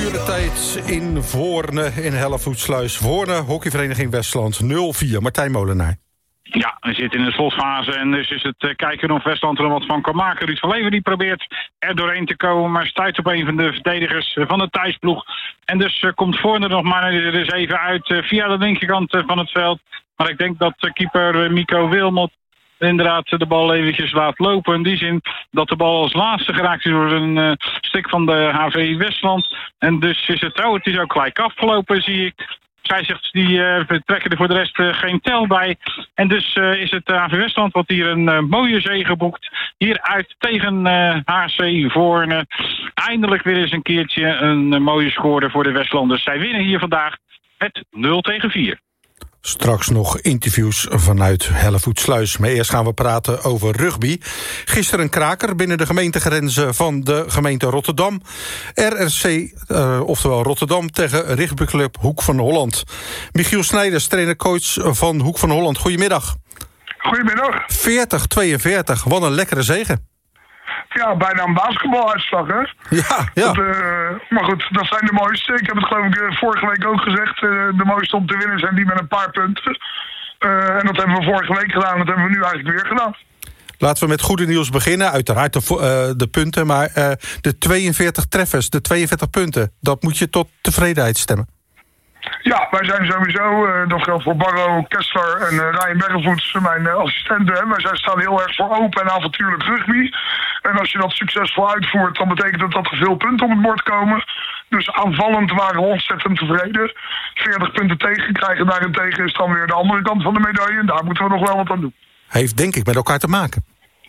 Blessuretijd in Voorne in Hellevoetsluis. Voorne, hockeyvereniging Westland 0-4. Martijn Molenaar. Ja, we zitten in de slotfase en dus is het kijken of Westland er wat van kan maken. Ruud van Leeuwen die probeert er doorheen te komen, maar stuit op een van de verdedigers van de thuisploeg. En dus komt Voorne nog maar er even uit via de linkerkant van het veld. Maar ik denk dat keeper Mico Wilmot inderdaad de bal eventjes laat lopen. In die zin dat de bal als laatste geraakt is door een stik van de HV Westland. En dus is het is ook gelijk afgelopen, zie ik. Scheidsrechters die trekken er voor de rest geen tel bij. En dus is het HV Westland wat hier een mooie zege boekt. Hieruit tegen HC Voorne. Eindelijk weer eens een keertje een mooie score voor de Westlanders. Zij winnen hier vandaag met 0-4. Straks nog interviews vanuit Hellevoetsluis. Maar eerst gaan we praten over rugby. Gisteren een kraker binnen de gemeentegrenzen van de gemeente Rotterdam. RRC, oftewel Rotterdam, tegen rugbyclub Hoek van Holland. Michiel Snijders, trainer-coach van Hoek van Holland. Goedemiddag. Goedemiddag. 40-42, wat een lekkere zege. Ja, bijna een basketbaluitslag, hè? Ja. Maar goed, dat zijn de mooiste. Ik heb het geloof ik vorige week ook gezegd. De mooiste om te winnen zijn die met een paar punten. En dat hebben we vorige week gedaan. Dat hebben we nu eigenlijk weer gedaan. Laten we met goede nieuws beginnen. Uiteraard de punten, maar de 42 treffers, de 42 punten. Dat moet je tot tevredenheid stemmen. Ja, wij zijn sowieso, dat geldt voor Barro, Kessler en Ryan Bergenvoets, mijn assistenten. Wij staan heel erg voor open en avontuurlijk rugby. En als je dat succesvol uitvoert, dan betekent het dat er veel punten op het bord komen. Dus aanvallend waren we ontzettend tevreden. 40 punten tegen krijgen daarentegen is dan weer de andere kant van de medaille. En daar moeten we nog wel wat aan doen. Heeft denk ik met elkaar te maken.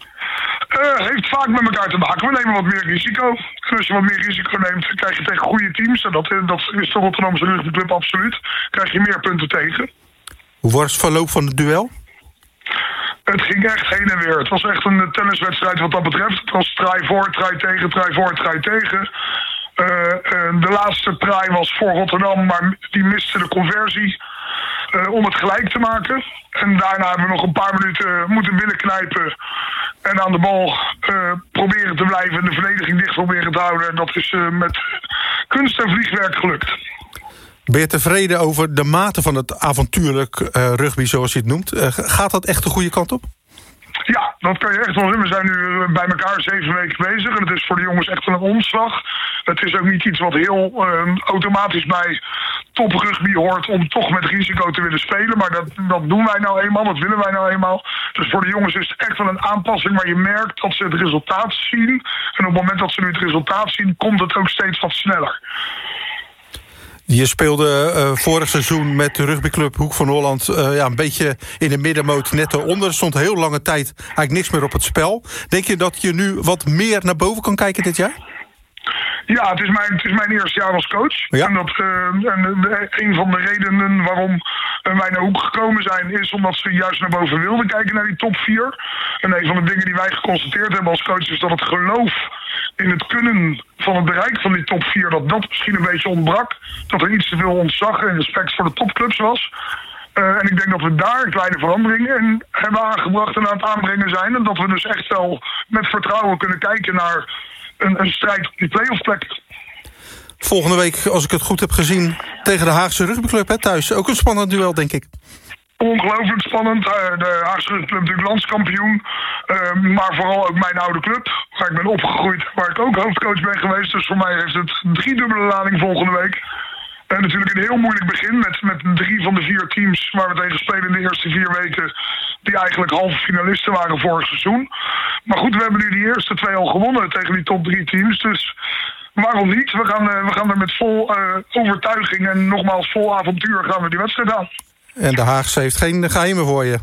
Heeft vaak met elkaar te maken. We nemen wat meer risico. En als je wat meer risico neemt, krijg je tegen goede teams. En dat is de Rotterdamse rugbyclub absoluut. Krijg je meer punten tegen. Hoe was het verloop van het duel? Het ging echt heen en weer. Het was echt een tenniswedstrijd wat dat betreft. Het was try voor, try tegen, try voor, try tegen. De laatste try was voor Rotterdam, maar die miste de conversie om het gelijk te maken. En daarna hebben we nog een paar minuten moeten binnenknijpen en aan de bal proberen te blijven en de verdediging dicht proberen te houden. En dat is met kunst en vliegwerk gelukt. Ben je tevreden over de mate van het avontuurlijk rugby, zoals je het noemt? Gaat dat echt de goede kant op? Ja, dat kan je echt wel zien. We zijn nu bij elkaar 7 weken bezig. En het is voor de jongens echt een omslag. Het is ook niet iets wat heel automatisch bij toprugby hoort om toch met risico te willen spelen. Maar dat doen wij nou eenmaal, dat willen wij nou eenmaal. Dus voor de jongens is het echt wel een aanpassing. Maar je merkt dat ze het resultaat zien. En op het moment dat ze nu het resultaat zien, komt het ook steeds wat sneller. Je speelde vorig seizoen met de rugbyclub Hoek van Holland een beetje in de middenmoot net eronder. Er stond heel lange tijd eigenlijk niks meer op het spel. Denk je dat je nu wat meer naar boven kan kijken dit jaar? Ja, het is mijn eerste jaar als coach. Ja. En een van de redenen waarom wij naar Hoek gekomen zijn is omdat ze juist naar boven wilden kijken naar die top 4. En een van de dingen die wij geconstateerd hebben als coach is dat het geloof in het kunnen van het bereik van die top 4, dat misschien een beetje ontbrak. Dat er iets te veel ontzag en respect voor de topclubs was. En ik denk dat we daar een kleine verandering in hebben aangebracht en aan het aanbrengen zijn. En dat we dus echt wel met vertrouwen kunnen kijken naar een strijd op die play-off plek. Volgende week, als ik het goed heb gezien, tegen de Haagse rugbyclub thuis. Ook een spannend duel, denk ik. Ongelooflijk spannend. De Haagse rugbyclub natuurlijk landskampioen. Maar vooral ook mijn oude club, waar ik ben opgegroeid, waar ik ook hoofdcoach ben geweest. Dus voor mij heeft het 3-dubbele lading volgende week. En natuurlijk een heel moeilijk begin met 3 van de 4 teams waar we tegen spelen in de eerste 4 weken. Die eigenlijk halve finalisten waren vorig seizoen. Maar goed, we hebben nu die eerste 2 al gewonnen tegen die top 3 teams. Dus waarom niet? We gaan er met vol overtuiging en nogmaals vol avontuur gaan we die wedstrijd aan. En de Haagse heeft geen geheimen voor je?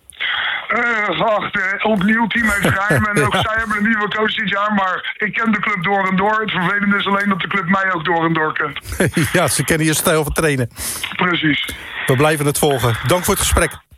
Elk nieuw team heeft geheimen en ook zij hebben een nieuwe coach dit jaar. Maar ik ken de club door en door. Het vervelende is alleen dat de club mij ook door en door kent. Ja, ze kennen je stijl van trainen. Precies. We blijven het volgen. Dank voor het gesprek.